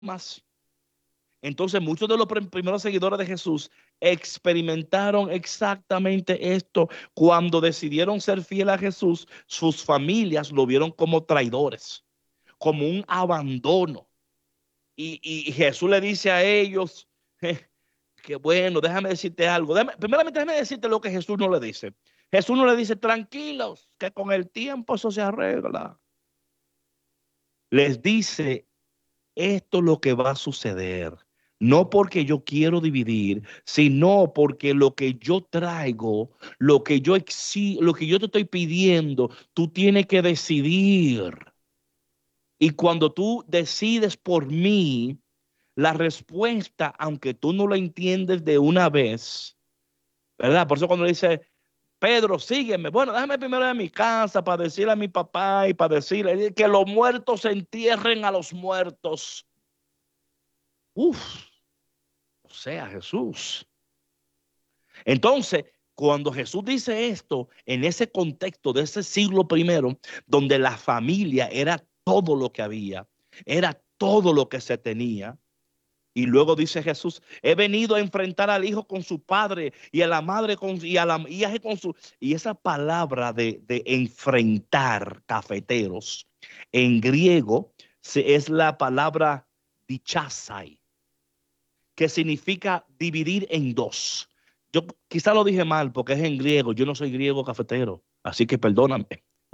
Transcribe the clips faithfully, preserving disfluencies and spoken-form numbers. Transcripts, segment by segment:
más. Entonces muchos de los primeros seguidores de Jesús experimentaron exactamente esto. Cuando decidieron ser fieles a Jesús, sus familias lo vieron como traidores, como un abandono. Y, y Jesús le dice a ellos, eh, que bueno, déjame decirte algo. Déjame, primeramente, déjame decirte lo que Jesús no le dice. Jesús no le dice, tranquilos, que con el tiempo eso se arregla. Les dice, esto es lo que va a suceder. No porque yo quiero dividir, sino porque lo que yo traigo, lo que yo exijo, lo que yo te estoy pidiendo, tú tienes que decidir. Y cuando tú decides por mí, la respuesta, aunque tú no la entiendes de una vez, ¿verdad? Por eso cuando dice, Pedro, sígueme. Bueno, déjame primero ir a mi casa para decirle a mi papá y para decirle que los muertos se entierren a los muertos. Uf, o sea, Jesús. Entonces, cuando Jesús dice esto, en ese contexto de ese siglo primero, donde la familia era todo lo que había, era todo lo que se tenía. Y luego dice Jesús, he venido a enfrentar al hijo con su padre y a la madre con, y a la hija con su... Y esa palabra de, de enfrentar, cafeteros, en griego se, es la palabra dichasai, que significa dividir en dos. Yo quizá lo dije mal porque es en griego, yo no soy griego cafetero, así que perdóname.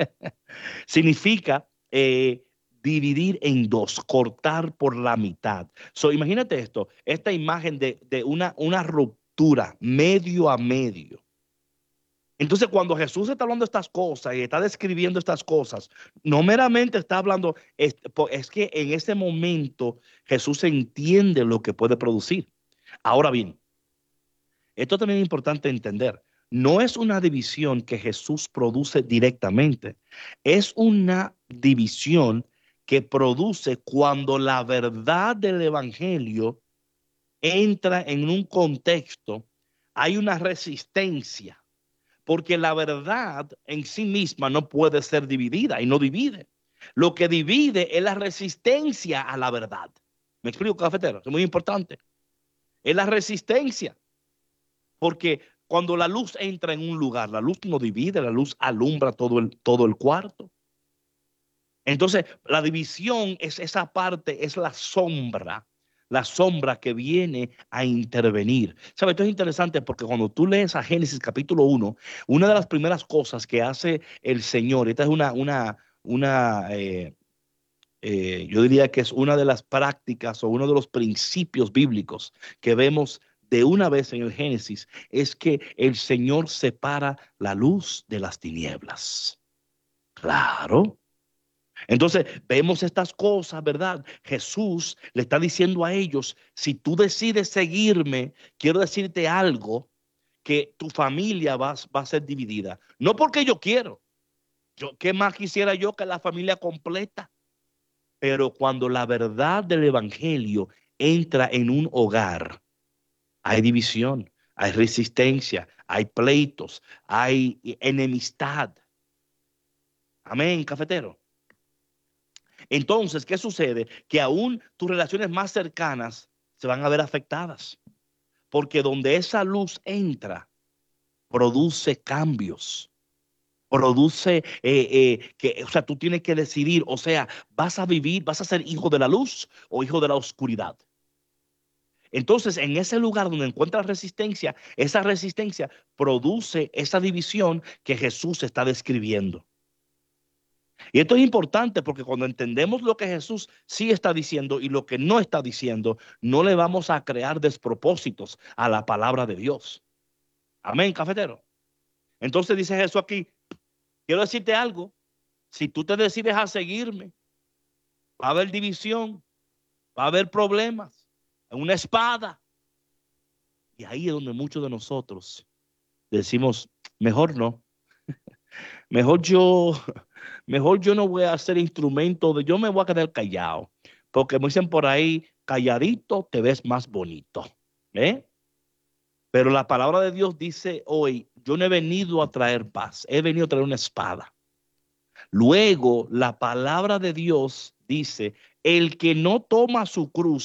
Significa eh, dividir en dos, cortar por la mitad. So, imagínate esto, esta imagen de, de una, una ruptura medio a medio. Entonces, cuando Jesús está hablando de estas cosas y está describiendo estas cosas, no meramente está hablando, es, es que en ese momento Jesús entiende lo que puede producir. Ahora bien, esto también es importante entender. No es una división que Jesús produce directamente. Es una división que produce cuando la verdad del evangelio entra en un contexto, hay una resistencia, porque la verdad en sí misma no puede ser dividida y no divide. Lo que divide es la resistencia a la verdad. ¿Me explico, cafetero? Es muy importante. Es la resistencia. Porque cuando la luz entra en un lugar, la luz no divide, la luz alumbra todo el, todo el cuarto. Entonces, la división es esa parte, es la sombra, la sombra que viene a intervenir. ¿Sabes? Esto es interesante porque cuando tú lees a Génesis capítulo uno, una de las primeras cosas que hace el Señor, esta es una, una, una eh, eh, yo diría que es una de las prácticas o uno de los principios bíblicos que vemos de una vez en el Génesis, es que el Señor separa la luz de las tinieblas. Claro. Entonces vemos estas cosas, ¿verdad? Jesús le está diciendo a ellos, si tú decides seguirme, quiero decirte algo, que tu familia va, va a ser dividida. No porque yo quiero. Yo, ¿qué más quisiera yo que la familia completa? Pero cuando la verdad del evangelio entra en un hogar, hay división, hay resistencia, hay pleitos, hay enemistad. Amén, cafetero. Entonces, ¿qué sucede? Que aún tus relaciones más cercanas se van a ver afectadas, porque donde esa luz entra, produce cambios. Produce eh, eh, que, o sea, tú tienes que decidir, o sea, vas a vivir, vas a ser hijo de la luz o hijo de la oscuridad. Entonces, en ese lugar donde encuentras resistencia, esa resistencia produce esa división que Jesús está describiendo. Y esto es importante porque cuando entendemos lo que Jesús sí está diciendo y lo que no está diciendo, no le vamos a crear despropósitos a la palabra de Dios. Amén, cafetero. Entonces dice Jesús aquí, quiero decirte algo, si tú te decides a seguirme, va a haber división, va a haber problemas, una espada. Y ahí es donde muchos de nosotros decimos, mejor no, mejor yo, mejor yo no voy a ser instrumento de, yo me voy a quedar callado, porque me dicen por ahí, calladito te ves más bonito, ¿eh? Pero la palabra de Dios dice hoy, yo no he venido a traer paz, he venido a traer una espada. Luego, la palabra de Dios dice, el que no toma su cruz